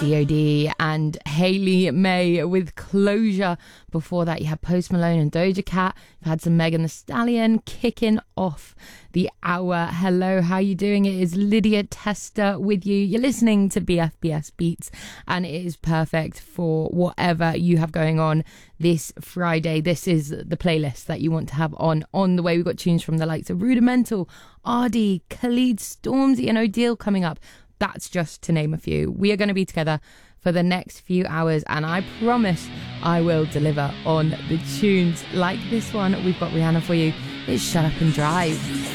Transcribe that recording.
DOD and Hayley May with Closure. Before that, you had Post Malone and Doja Cat. You've had some Megan Thee Stallion kicking off the hour. Hello, how you doing? It is Lydia Tester with you. You're listening to BFBS Beats, and it is perfect for whatever you have going on this Friday. This is the playlist that you want to have on the way. We've got tunes from the likes of Rudimental, RD, Khalid, Stormzy and Odile coming up. That's just to name a few. We are going to be together for the next few hours, and I promise I will deliver on the tunes like this one. We've got Rihanna for you. It's Shut Up and Drive.